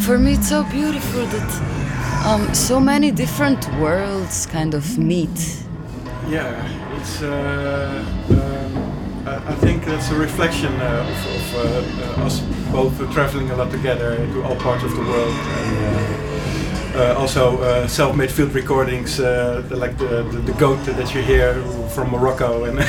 For me, it's so beautiful that so many different worlds kind of meet. Yeah, it's. I think that's a reflection of us both traveling a lot together to all parts of the world, and also self-made field recordings, like the goat that you hear from Morocco, and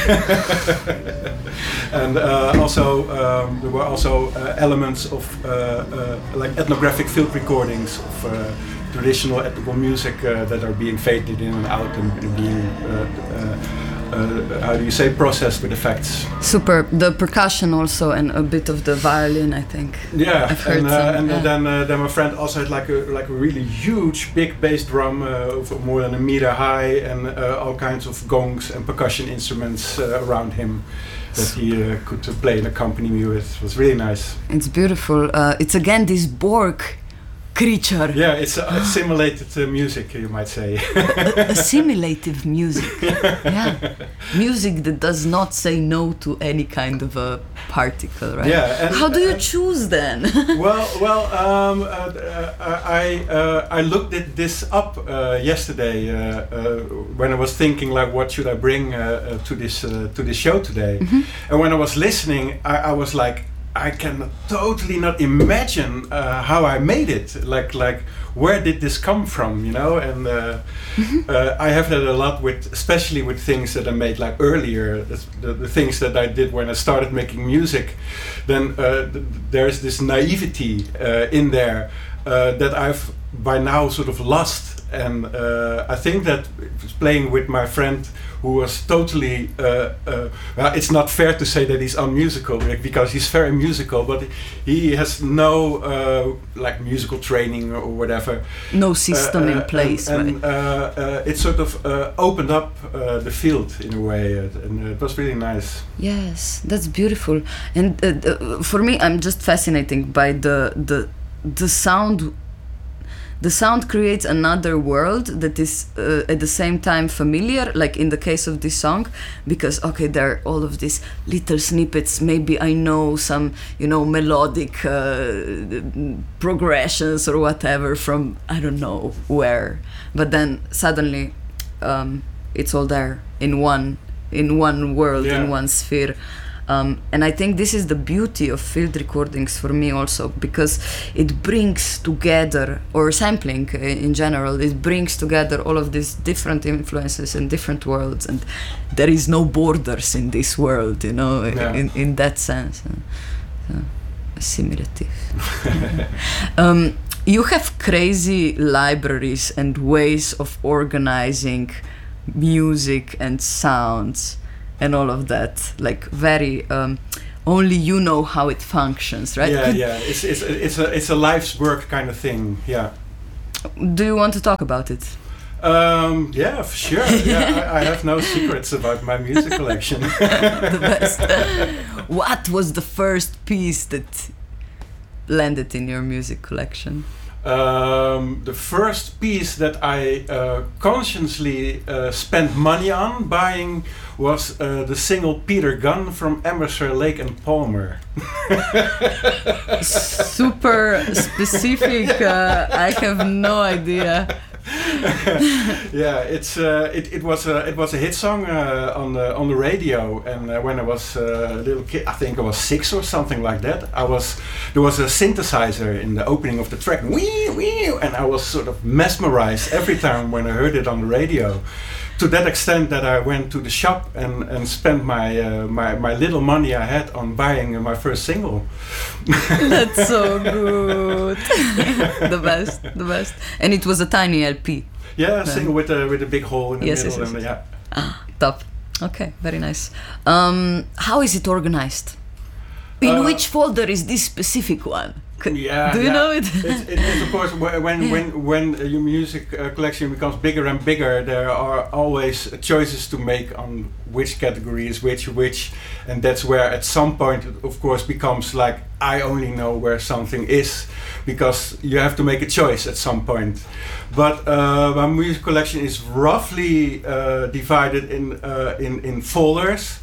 and also there were also elements of like ethnographic field recordings of traditional ethnical music that are being faded in and out and being how do you say, processed with effects. Super. The percussion also, and a bit of the violin, I think. Yeah, I've heard some, then my friend also had like a really huge big bass drum of more than a meter high, and all kinds of gongs and percussion instruments around him that he could play and accompany me with. It was really nice. It's beautiful. It's again this Borg creature. Yeah, it's simulated music, you might say. Assimilative music. Yeah, music that does not say no to any kind of a particle, right? Yeah. How do you choose then? I looked at this up yesterday when I was thinking like, what should I bring to this show today? Mm-hmm. And when I was listening, I was like, I can totally not imagine how I made it. Like, where did this come from? You know, and I have that a lot with, especially with things that I made like earlier. The things that I did when I started making music. Then there's this naivety in there that I've by now sort of lost. And I think that playing with my friend, who was totally, well, it's not fair to say that he's unmusical, because he's very musical, but he has no like musical training or whatever. No system in place, and right? It sort of opened up the field in a way, and it was really nice. Yes, that's beautiful. And for me, I'm just fascinated by the sound. The sound creates another world that is at the same time familiar, like in the case of this song, because okay, there are all of these little snippets. Maybe I know some, melodic progressions or whatever from I don't know where, but then suddenly it's all there in one world, in one sphere. And I think this is the beauty of field recordings for me also, because it brings together, or sampling in general, it brings together all of these different influences and different worlds, and there is no borders in this world, in that sense. Assimilative. You have crazy libraries and ways of organizing music and sounds and all of that, like very only you know how it functions, right? Yeah. It's a life's work kind of thing. Yeah. Do you want to talk about it? Yeah, for sure. Yeah, I have no secrets about my music collection. The best. What was the first piece that landed in your music collection? The first piece that I consciously spent money on buying was the single Peter Gunn from Emerson, Lake and Palmer. Super specific. I have no idea. Yeah, it was a hit song on the radio, and when I was a little kid, I think I was 6 or something like that. There was a synthesizer in the opening of the track, wee wee, and I was sort of mesmerized every time when I heard it on the radio. To that extent that I went to the shop and spent my little money I had on buying my first single. That's so good. The best. And it was a tiny LP. Yeah, a single with a big hole in the middle. Yes. And, yeah. Top. Okay, very nice. How is it organized? In which folder is this specific one? Do you know it? It's of course when your music collection becomes bigger and bigger, there are always choices to make on which category is which, and that's where at some point it of course becomes like I only know where something is, because you have to make a choice at some point. But my music collection is roughly divided in folders.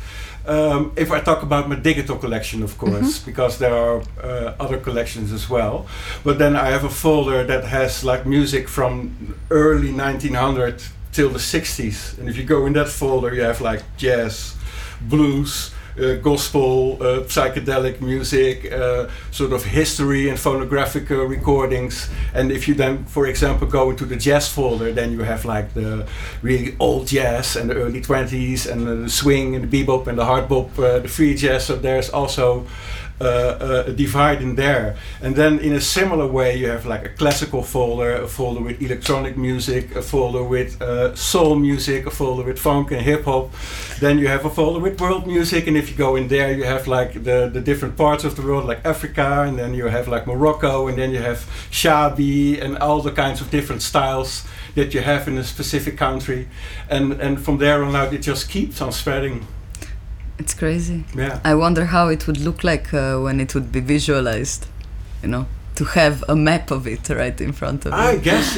if I talk about my digital collection, of course, because there are other collections as well. But then I have a folder that has like music from early 1900 till the 60s. And if you go in that folder, you have like jazz, blues, gospel, psychedelic music, sort of history and phonographic recordings. And if you then, for example, go into the jazz folder, then you have like the really old jazz and the early 20s and the swing and the bebop and the hard bop, the free jazz. So there's also a divide in there. And then in a similar way you have like a classical folder, a folder with electronic music, a folder with soul music, a folder with funk and hip hop. Then you have a folder with world music, and if you go in there you have like the different parts of the world, like Africa, and then you have like Morocco, and then you have Shabi and all the kinds of different styles that you have in a specific country. And from there on out it just keeps on spreading. It's crazy. Yeah. I wonder how it would look like when it would be visualized, you know, to have a map of it right in front of you. I guess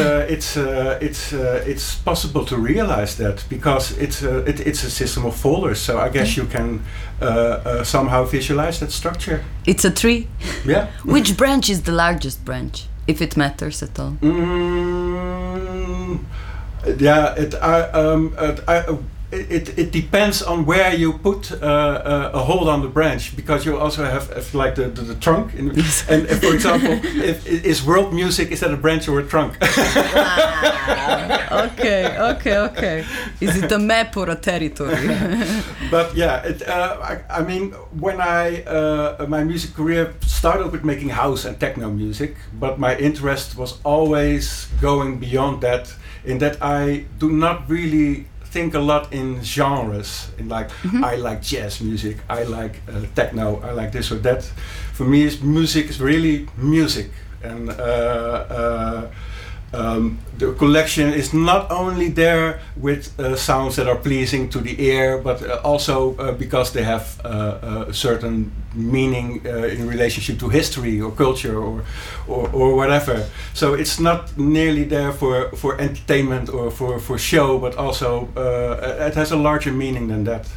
it's possible to realize that, because it's a system of folders. So I guess you can somehow visualize that structure. It's a tree. Yeah. Which branch is the largest branch, if it matters at all? Yeah. It depends on where you put a hold on the branch, because you also have like the trunk. And for example, is world music, is that a branch or a trunk? Okay. Is it a map or a territory? But yeah, I mean, when my music career started with making house and techno music, but my interest was always going beyond that, in that I do not really think a lot in genres, in like I like jazz music, I like techno, I like this or that. For me, music is really music, and the collection is not only there with sounds that are pleasing to the ear, but also because they have a certain meaning in relationship to history or culture or whatever. So it's not nearly there for entertainment or for show, but also it has a larger meaning than that.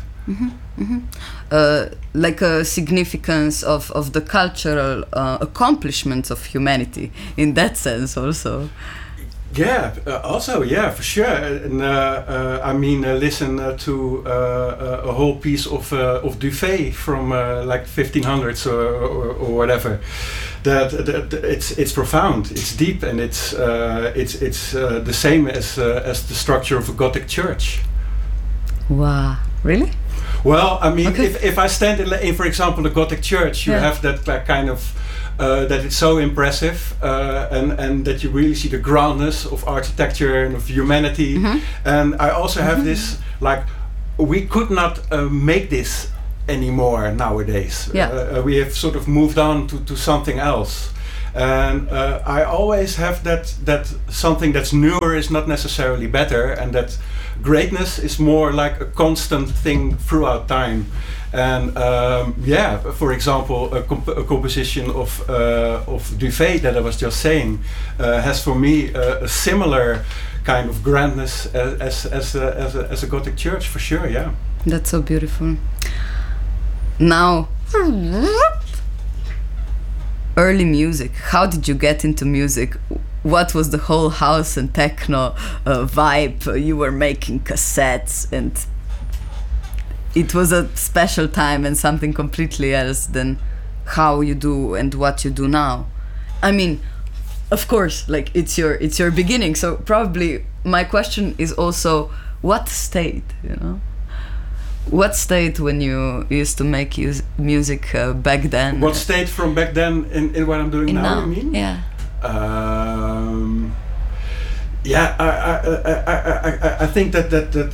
Like a significance of the cultural accomplishments of humanity in that sense also. Yeah, also, yeah, for sure. And I mean, listen to a whole piece of Dufay from like 1500s or whatever. That it's profound, it's deep, and it's the same as the structure of a Gothic church. Wow, really? Well, I mean, if I stand in, for example, the Gothic church, you have that kind of. That it's so impressive, and that you really see the grandness of architecture and of humanity. And I also have this, like, we could not make this anymore nowadays. We have sort of moved on to something else. And I always have that something that's newer is not necessarily better, and that greatness is more like a constant thing throughout time. And for example, a composition of Dufay that I was just saying has for me a similar kind of grandness as a Gothic church, for sure. Yeah, that's so beautiful. Now, early music. How did you get into music? What was the whole house and techno vibe? You were making cassettes, and it was a special time and something completely else than how you do and what you do now. I mean, of course, like it's your beginning. So probably my question is also, what state, you know? What state when you used to make music back then? What state from back then in what I'm doing now, you mean? Yeah. I think that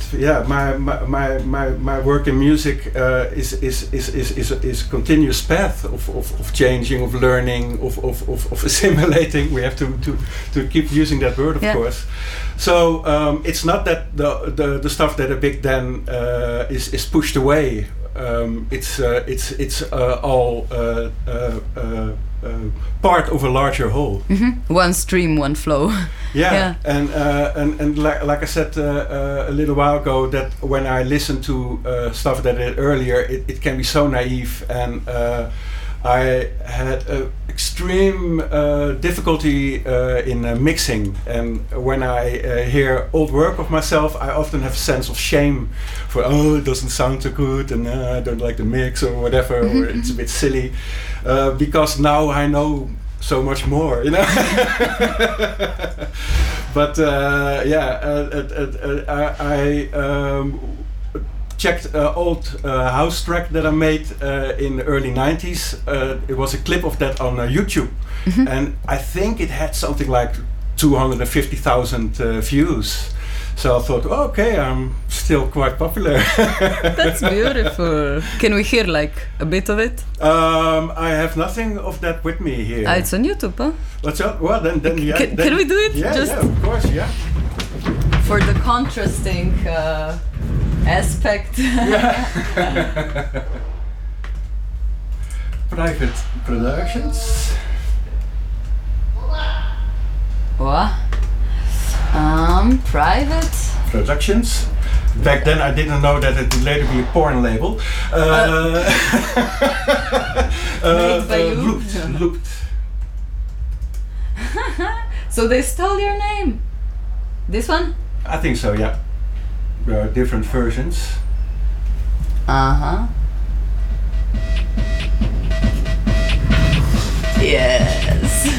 my work in music is a continuous path of changing, of learning, of assimilating. We have to keep using that word, of course. So it's not that the stuff that I picked then is pushed away. It's all part of a larger whole. One stream, one flow. Yeah. And like I said a little while ago, that when I listen to stuff that I did earlier, it can be so naive, and I had extreme difficulty in mixing, and when I hear old work of myself, I often have a sense of shame for, oh, it doesn't sound so good, and I don't like the mix or whatever, or it's a bit silly, because now I know so much more, you know. But I checked old house track that I made in the early 90s. It was a clip of that on YouTube, and I think it had something like 250,000 views. So I thought, oh, okay, I'm still quite popular. That's beautiful. Can we hear like a bit of it? I have nothing of that with me here. It's on YouTube, huh? What's up? Well, then yeah. Can we do it? Yeah, yeah, of course, yeah. For the contrasting aspect. Private Productions. What? Private Productions. Back then I didn't know that it would later be a porn label. Made by you? Looped. So they stole your name? This one? I think so, yeah. There are different versions. Yes.